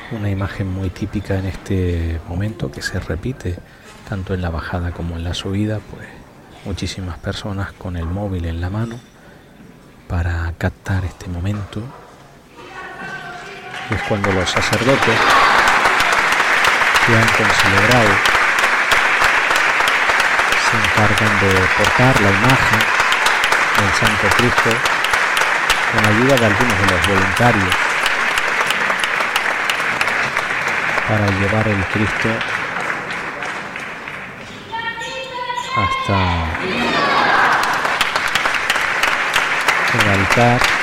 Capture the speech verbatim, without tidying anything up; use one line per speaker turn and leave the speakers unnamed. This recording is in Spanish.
Una imagen muy típica en este momento, que se repite tanto en la bajada como en la subida, pues muchísimas personas con el móvil en la mano para captar este momento. Y es cuando los sacerdotes que han concelebrado se encargan de portar la imagen del Santo Cristo con ayuda de algunos de los voluntarios para llevar el Cristo hasta el altar